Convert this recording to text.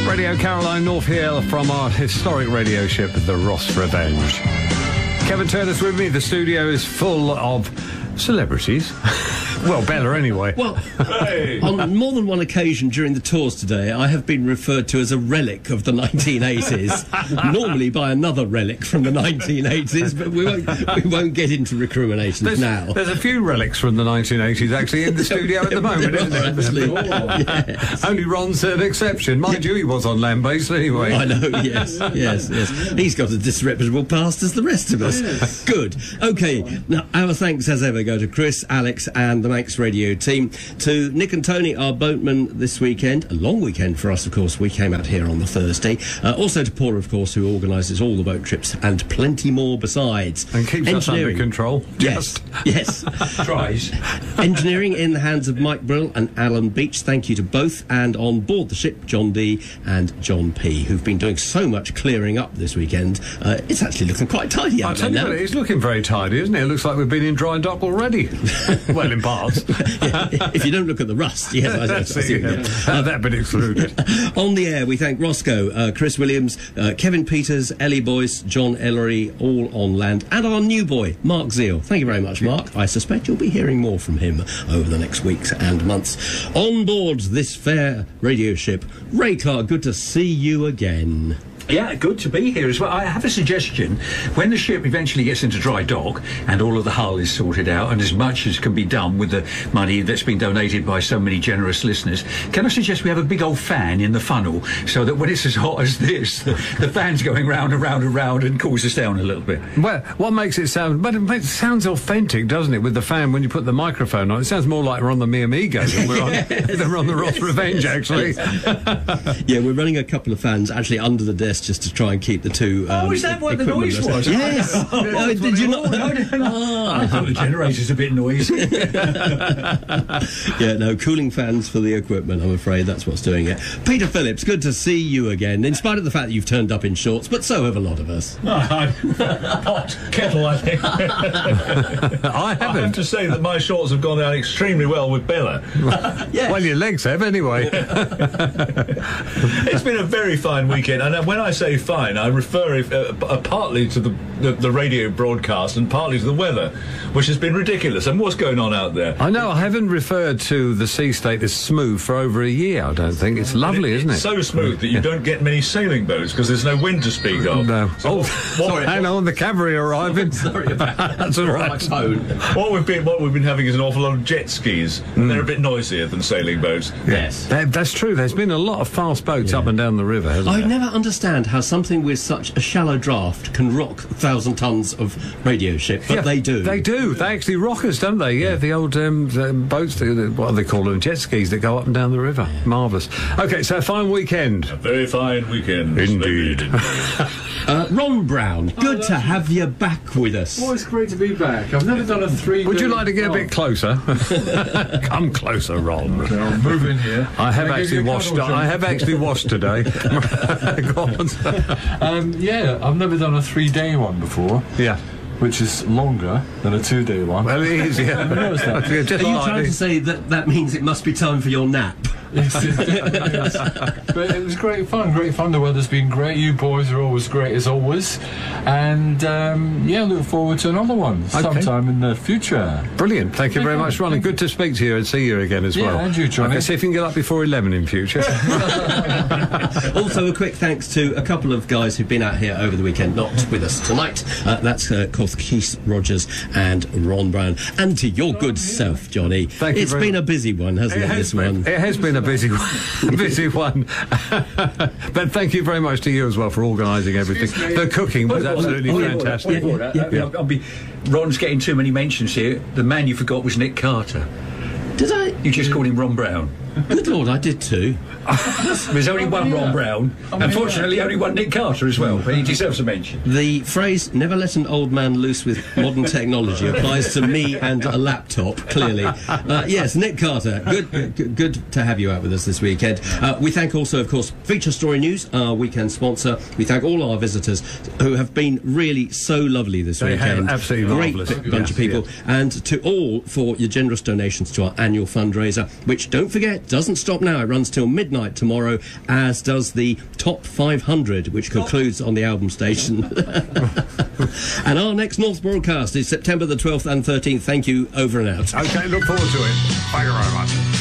Radio Caroline North here from our historic radio ship, the Ross Revenge. Kevin Turner's with me. The studio is full of celebrities. Well, Bella anyway. Well, on more than one occasion during the tours today, I have been referred to as a relic of the 1980s. Normally by another relic from the 1980s, but we won't get into recriminations now. There's a few relics from the 1980s actually in the studio at the moment, isn't there? Actually, yes. Only Ron's an exception. Mind you, he was on Land-Based anyway. I know, yes. He's got a disreputable past as the rest of us. Yes. Good. OK, now our thanks as ever go to Chris, Alex and the Manx Radio team, to Nick and Tony, our boatmen this weekend, a long weekend for us of course, we came out here on the Thursday, also to Paula of course, who organises all the boat trips and plenty more besides. And keeps us under control. Yes. Tries. Engineering in the hands of Mike Brill and Alan Beach, thank you to both, and on board the ship, John D and John P, who've been doing so much clearing up this weekend. It's actually looking quite tidy out there now. It's looking very tidy, isn't it? It looks like we've been in dry dock already. Well, in parts. If you don't look at the rust, yes, I see. That bit excluded. On the air, we thank Roscoe, Chris Williams, Kevin Peters, Ellie Boyce, John Ellery, all on land, and our new boy, Mark Zeal. Thank you very much, Mark. I suspect you'll be hearing more from him over the next weeks and months. On board this fair radio ship, Ray Clark, good to see you again. Yeah, good to be here as well. I have a suggestion. When the ship eventually gets into dry dock and all of the hull is sorted out and as much as can be done with the money that's been donated by so many generous listeners, can I suggest we have a big old fan in the funnel so that when it's as hot as this, the fan's going round and round and round and cools us down a little bit? Well, what makes it sound... But it sounds authentic, doesn't it, with the fan when you put the microphone on? It sounds more like we're on the Mi Amigo than we're on the Ross Revenge, actually. Yeah, we're running a couple of fans actually under the desk just to try and keep the two. Is that what the noise was? Yes. Did you not? I thought the generator's a bit noisy. Yeah, no, cooling fans for the equipment, I'm afraid that's what's doing it. Peter Phillips, good to see you again, in spite of the fact that you've turned up in shorts, but so have a lot of us. Hot kettle, I think. I haven't. I have to say that my shorts have gone down extremely well with Bella. Yes. Well, your legs have, anyway. It's been a very fine weekend, and when I say fine, I refer partly to the radio broadcast and partly to the weather, which has been ridiculous. And what's going on out there? I know, I haven't referred to the sea state as smooth for over a year, I don't think. It's lovely, isn't it? It's so smooth that you don't get many sailing boats because there's no wind to speak of. No. So hang on, the cavalry are arriving. Sorry about that. That's all right. What we've been having is an awful lot of jet skis. They're a bit noisier than sailing boats. Yes. That's true. There's been a lot of fast boats up and down the river, hasn't there? I never understand how something with such a shallow draft can rock 1,000 tons of radio ship, but they do. They do. They actually rock us, don't they? Yeah, the old boats, what do they call them? Jet skis that go up and down the river. Yeah. Marvellous. OK, so a fine weekend. A very fine weekend. Indeed. Ron Brown, good to have you back with us. Oh, it's great to be back. I've never done a 3-day... Would you like to get a bit closer? Come closer, Ron. Okay, I'll move in here. I have actually washed today. Go on. Yeah, I've never done a 3-day one before. Yeah. Which is longer than a 2-day one. Well, it is, yeah. I've noticed that. Are you trying to say that means it must be time for your nap? Yes. But it was great fun. The weather's been great. You boys are always great as always. And look forward to another one sometime in the future. Brilliant. Thank you very much, Ron. And good to speak to you and see you again as well. Yeah, and you, Johnny. Okay, see if you can get up before 11 in future. Also, a quick thanks to a couple of guys who've been out here over the weekend, not with us tonight. That's Keith Rogers and Ron Brown. And to your good self, Johnny. Thank you. It's been a busy one, hasn't it, this one? It has been a busy one. But thank you very much to you as well for organising everything. The cooking was absolutely fantastic. Ron's getting too many mentions here. The man you forgot was Nick Carter. Did I? You just called him Ron Brown. Good Lord, I did too. There's only one Ron Brown. Unfortunately, only one Nick Carter as well. But he deserves a mention. The phrase "never let an old man loose with modern technology" applies to me and a laptop. Clearly, yes. Nick Carter, good to have you out with us this weekend. We thank also, of course, Feature Story News, our weekend sponsor. We thank all our visitors who have been really so lovely this weekend. Absolutely great marvellous. bunch of people, and to all for your generous donations to our annual fundraiser, which, don't forget, doesn't stop now. It runs till midnight tomorrow, as does the Top 500, which concludes on the album station. And our next North broadcast is September the 12th and 13th. Thank you. Over and out. OK, look forward to it. Thank you very much.